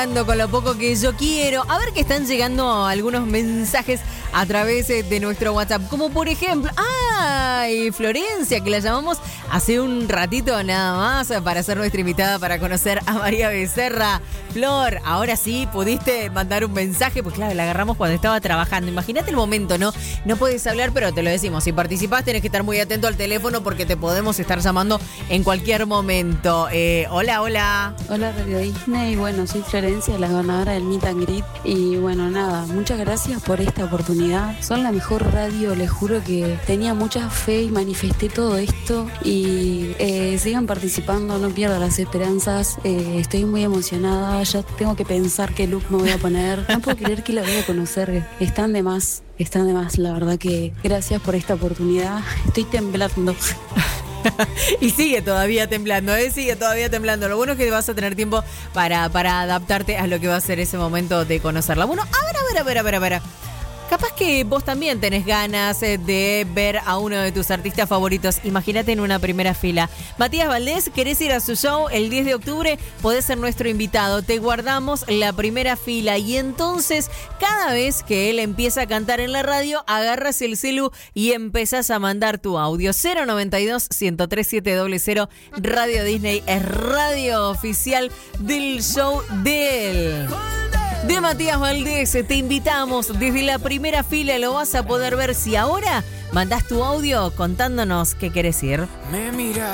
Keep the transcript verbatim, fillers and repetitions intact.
Con lo poco que yo quiero. A ver que están llegando algunos mensajes a través de nuestro WhatsApp. Como por ejemplo, ¡ay! Florencia, que la llamamos hace un ratito nada más para ser nuestra invitada para conocer a María Becerra. Flor, ahora sí pudiste mandar un mensaje, pues claro, la agarramos cuando estaba trabajando. Imagínate el momento, ¿no? No puedes hablar, pero te lo decimos. Si participás tenés que estar muy atento al teléfono porque te podemos estar llamando en cualquier momento. Eh, hola, hola. Hola, Radio Disney. Bueno, soy Florencia, la ganadora del Meet and Greet. Y bueno, nada, muchas gracias por esta oportunidad. Son la mejor radio, les juro que tenía mucha fe y manifesté todo esto. Y eh, sigan participando, no pierdan las esperanzas. Eh, estoy muy emocionada, ya tengo que pensar qué look me voy a poner. No puedo creer que la voy a conocer. Están de más, están de más. La verdad que gracias por esta oportunidad. Estoy temblando. Y sigue todavía temblando, ¿eh? Sigue todavía temblando. Lo bueno es que vas a tener tiempo para, para adaptarte a lo que va a ser ese momento de conocerla. Bueno, a ver, a ver, a ver, a ver, a ver. Capaz que vos también tenés ganas de ver a uno de tus artistas favoritos. Imagínate en una primera fila. Matías Valdés, ¿querés ir a su show el diez de octubre? Podés ser nuestro invitado. Te guardamos la primera fila. Y entonces, cada vez que él empieza a cantar en la radio, agarras el celu y empezás a mandar tu audio. cero noventa y dos, ciento tres, siete cero cero. Radio Disney es radio oficial del show de él. De Matías Valdés, te invitamos desde la primera fila, lo vas a poder ver si ahora mandás tu audio contándonos qué querés ir. Me mira.